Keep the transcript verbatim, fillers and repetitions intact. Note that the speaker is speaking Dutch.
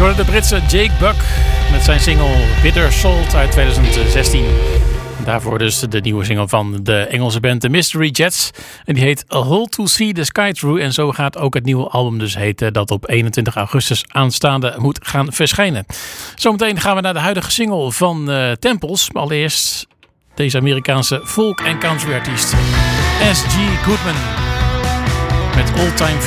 hoorde de Britse Jake Buck met zijn single Bitter Salt uit twintig zestien. Daarvoor dus de nieuwe single van de Engelse band The Mystery Jets. En die heet A Hole to See the Sky Through. En zo gaat ook het nieuwe album dus heten, dat op eenentwintig augustus aanstaande moet gaan verschijnen. Zometeen gaan we naar de huidige single van uh, Temples. Maar allereerst deze Amerikaanse folk- en country artiest S G Goodman met Old Time